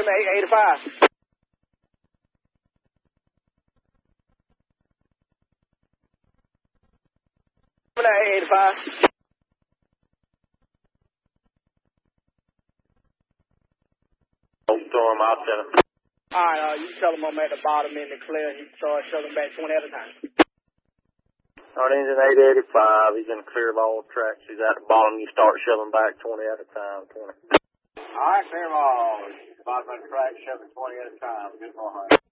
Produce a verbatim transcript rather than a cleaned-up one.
eight eighty-five. eight eighty-five. Storm, I'll tell him. All right, uh, you tell him I'm at the bottom in the clear. He starts shoving back twenty at a time. On engine eight eighty-five, he's in clear of all tracks. He's at the bottom. You start shoving back twenty at a time. twenty. All right, clear of all. Bottom of the track, shoving twenty at a time. Good morning.